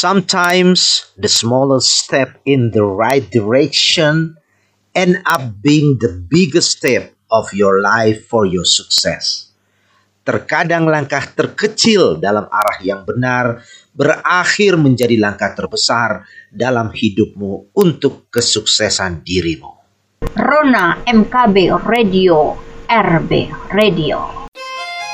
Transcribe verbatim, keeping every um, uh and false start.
Sometimes the smallest step in the right direction end up being the biggest step of your life for your success. Terkadang langkah terkecil dalam arah yang benar berakhir menjadi langkah terbesar dalam hidupmu untuk kesuksesan dirimu. Rona M K B Radio, R B Radio.